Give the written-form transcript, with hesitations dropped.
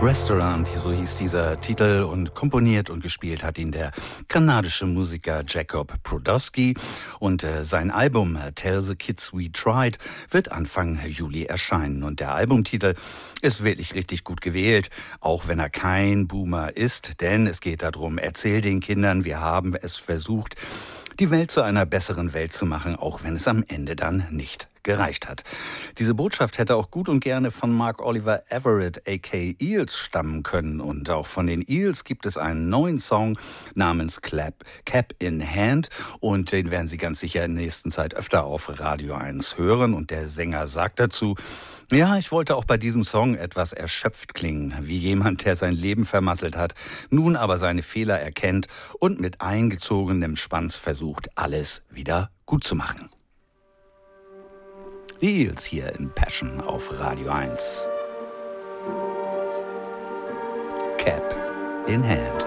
Restaurant, so hieß dieser Titel, und komponiert und gespielt hat ihn der kanadische Musiker Jacob Brodowski. Und sein Album Tell the Kids We Tried wird Anfang Juli erscheinen. Und der Albumtitel ist wirklich richtig gut gewählt, auch wenn er kein Boomer ist. Denn es geht darum, erzähl den Kindern, wir haben es versucht, die Welt zu einer besseren Welt zu machen, auch wenn es am Ende dann nicht gereicht hat. Diese Botschaft hätte auch gut und gerne von Mark Oliver Everett aka Eels stammen können. Und auch von den Eels gibt es einen neuen Song namens Cap in Hand. Und den werden Sie ganz sicher in der nächsten Zeit öfter auf Radio 1 hören. Und der Sänger sagt dazu: Ja, ich wollte auch bei diesem Song etwas erschöpft klingen, wie jemand, der sein Leben vermasselt hat, nun aber seine Fehler erkennt und mit eingezogenem Schwanz versucht, alles wieder gut zu machen. Die Eels hier in Passion auf Radio 1. Cap in Hand.